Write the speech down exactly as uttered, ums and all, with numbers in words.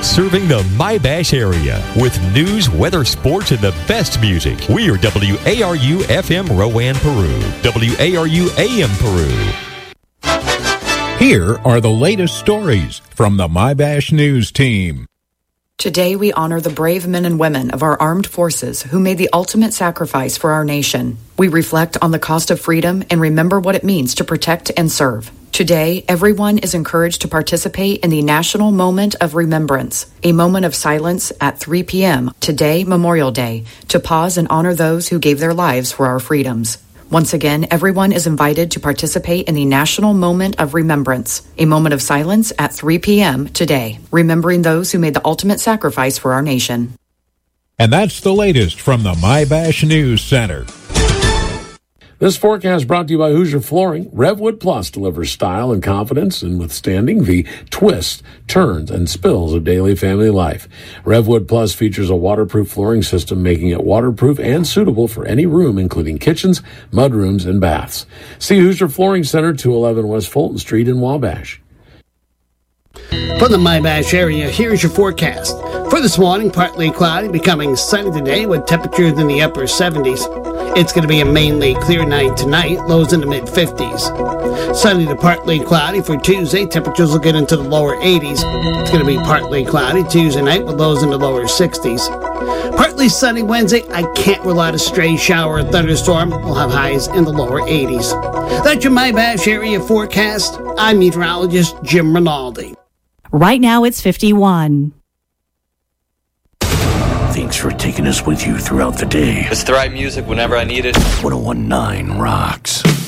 serving the My-Bash area with news, weather, sports, and the best music. We are W A R U F M Rowan, Peru. W A R U A M Peru. Here are the latest stories from the My-Bash News team. Today, we honor the brave men and women of our armed forces who made the ultimate sacrifice for our nation. We reflect on the cost of freedom and remember what it means to protect and serve. Today, everyone is encouraged to participate in the National Moment of Remembrance, a moment of silence at three p.m. today, Memorial Day, to pause and honor those who gave their lives for our freedoms. Once again, everyone is invited to participate in the National Moment of Remembrance, a moment of silence at three p.m. today, remembering those who made the ultimate sacrifice for our nation. And that's the latest from the My-Bash News Center. This forecast brought to you by Hoosier Flooring. Revwood Plus delivers style and confidence in withstanding the twists, turns, and spills of daily family life. Revwood Plus features a waterproof flooring system, making it waterproof and suitable for any room, including kitchens, mudrooms, and baths. See Hoosier Flooring Center, two eleven West Fulton Street in Wabash. From the My-Bash area, here's your forecast. For this morning, partly cloudy, becoming sunny today with temperatures in the upper seventies. It's going to be a mainly clear night tonight, lows in the mid-fifties. Sunny to partly cloudy for Tuesday, temperatures will get into the lower eighties. It's going to be partly cloudy Tuesday night with lows in the lower sixties. Partly sunny Wednesday, I can't rule out a stray shower or thunderstorm. We'll have highs in the lower eighties. That's your My-Bash area forecast. I'm meteorologist Jim Rinaldi. Right now it's fifty-one. Thanks for taking us with you throughout the day. It's the right music whenever I need it. ten nineteen rocks.